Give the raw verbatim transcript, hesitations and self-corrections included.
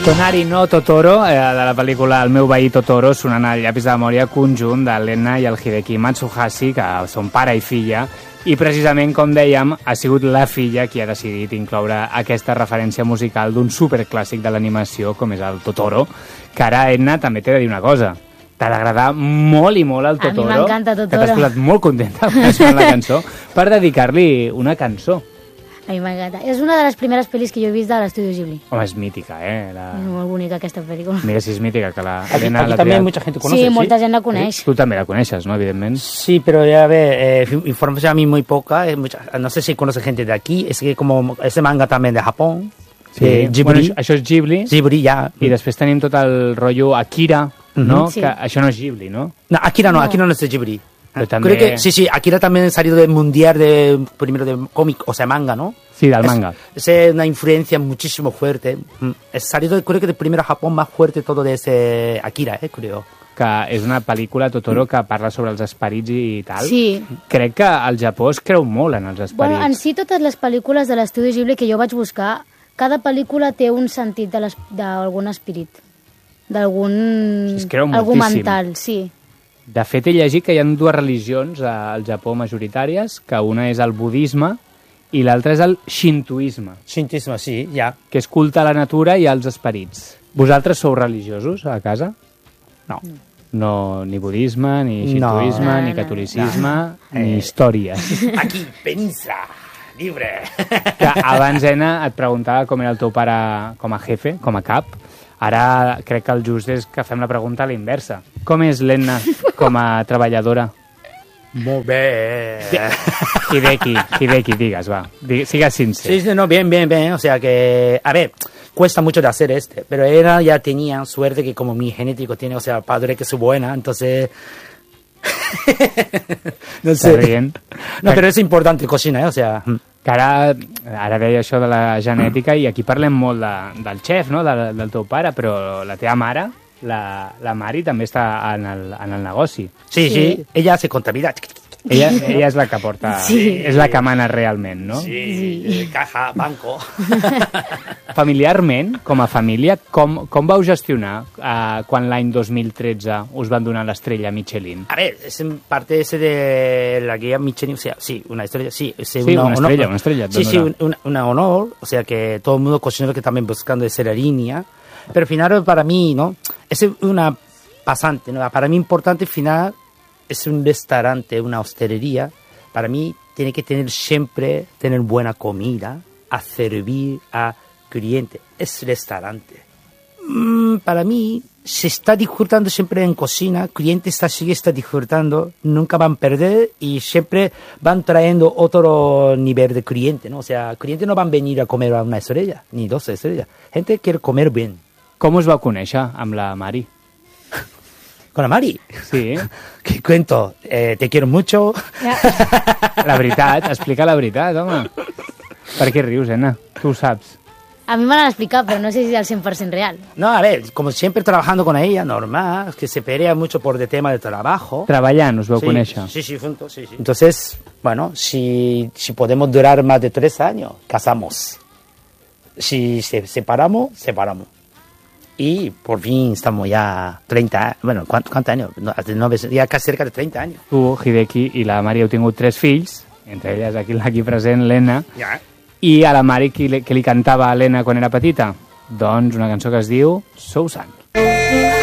Tonari no Totoro, eh, de la pel·lícula El meu veí Totoro, sonant al llapis de memòria conjunt de l'Enna i el Hideki Matsuhashi, que són pare i filla, i precisament, com dèiem, ha sigut la filla qui ha decidit incloure aquesta referència musical d'un superclàssic de l'animació com és el Totoro, que ara, Enna, també t'he de dir una cosa. T'ha d'agradar molt i molt el Totoro. A mi m'encanta Totoro. Que t'has posat molt contenta quan has fet la cançó, per dedicar-li una cançó. A mi m'encanta. És una de les primeres pel·lis que jo he vist de l'Estudio Ghibli. Home, és mítica, eh? La... És molt bonica aquesta pel·lícula. Mira si és mítica, que la Aquí, Elena aquí l'ha también triat. mucha gente conoce. Sí, molta ¿sí? gent la coneix. Tu també la coneixes, no? Evidentment. Sí, pero ya ve, eh, información a mí muy poca. Eh, mucha, no sé si conoce gente de aquí. Es que como ese manga también de Japón. Sí. De Ghibli. Bueno, això, això és Ghibli. Ghibli, ya. I després tenim tot el rotllo Akira, no? Sí. Que això no és Ghibli, no? No, Akira no, No. Akira no es de Ghibli. Pero Ah, también- Creo que sí, sí, Akira también ha salido del mundial de primero de cómic, o sea, manga, ¿no? Sí, del Es- manga. Es, una influencia muchísimo fuerte. Mm, Es salido, creo que del primero Japón más fuerte todo de ese Akira, eh, creo. Que és una pel·lícula, Totoro, que parla sobre els esperits i tal. Sí. Crec que al Japó es creu molt en els esperits. Bueno, en si totes les pel·lícules de l'Estudio Ghibli que jo vaig buscar, cada pel·lícula té un sentit de les- d'algun espírit, d'algun Sí, es creu algú moltíssim. mental, sí. De fet, he llegit que hi ha dues religions al Japó majoritàries, que una és el budisme i l'altra és el shintoisme, Shintismo, sí, ya. que és culte a la natura i als esperits. Vosaltres sou religiosos a casa? No. No, ni budisme, ni No. shintoisme, No, ni no. catolicisme, ni Eh. històries. Aquí, península, libre. Que abans, Ena, et preguntava com era el teu pare com a jefe, com a cap. Ara crec que el just és que fem la pregunta a la inversa. Com és l'Enna com a treballadora? Molt bé. Hideki, Hideki, digues, va. Digue, sigues sincer. Sí, sí, no, bien, bien, bien. O sea que, a ver, cuesta mucho de hacer este, pero ella ya tenía suerte que como mi genético tiene, o sea, padre que es buena, entonces... no Està rient. No, pero es importante cocina, ¿eh? O sea... Que ara, ara deia això de la genètica i aquí parlem molt de, del xef, no? de, del teu pare, però la teva mare, la, la Mari, també està en el, en el negoci. Sí, sí, Sí. ella hace contabilidad. Ella, ella és la que porta, Sí. és la que mana realment, no? Sí, caja, banco. Familiarment, com a família, com, com vau gestionar eh, quan l'any dos mil tretze us van donar l'estrella Michelin? A ver, es en parte ese de la guía Michelin, o sea, sí, una estrella, sí. Sí, una estrella, una estrella, Sí, sí, ¿dónde un, un- una honor, o sea, que todo el mundo cocinero que también buscando esa línea, pero al final para mí, ¿no? Es una pasante, ¿no? Para mí importante al final es un restaurante, una hostelería, para mí tiene que tener siempre, tener buena comida, a servir a cliente, es restaurante. Mm, para mí, se está disfrutando siempre en cocina, cliente está, sigue está disfrutando, nunca van a perder y siempre van trayendo otro nivel de cliente, ¿no? O sea, clientes no van a venir a comer a una estrella, ni dos estrellas. Gente quiere comer bien. Com us vau conèixer amb la Mari? Con la Mari, Sí, ¿qué cuento? Eh, te quiero mucho. la veritat, explica la veritat, home. Per què rius, Ena? Tu ho saps. A mi me l'han explicat, però no sé si és al cent per cent real. No, a ver, como siempre trabajando con ella, normal, que se pelea mucho por el tema de trabajo. Treballant us vau Sí, conèixer. sí, sí, juntos, sí, sí. Entonces, bueno, si, si podemos durar más de tres años, casamos. Si se separamos, separamos. Y por fin estamos ya treinta, bueno, ¿cuántos cuántos años? No, hace nueve- ya casi cerca de treinta años. Tu, Hideki i la Mari heu tingut tres fills, entre elles aquí, aquí present l'Ena, Ya. i a la Mari qui, li- què li cantava a l'Ena quan era petita? Doncs una cançó que es diu Sou Sant.